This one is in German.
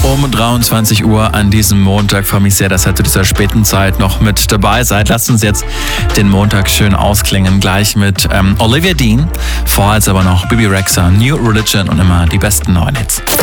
um 23 Uhr an diesem Montag. Freue mich sehr, dass ihr zu dieser späten Zeit noch mit dabei seid. Lasst uns jetzt den Montag schön ausklingen. Gleich mit Olivia Dean. Vorher jetzt aber noch Bebe Rexha, New Religion und immer die besten neuen Hits.